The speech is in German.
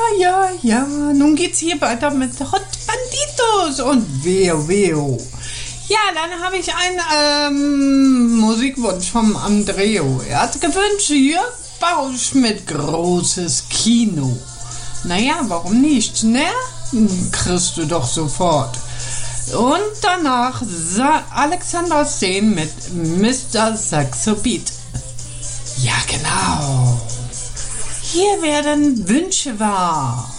ja. Nun geht's hier weiter mit Hot Banditos und Weo. Ja, dann habe ich einen Musikwunsch vom Andreo. Er hat gewünscht, Jörg Bausch mit großes Kino. Naja, warum nicht, ne? Kriegst du doch sofort. Und danach Alexander Steen mit Mr. Saxo Beat. Ja, genau. Hier werden Wünsche wahr.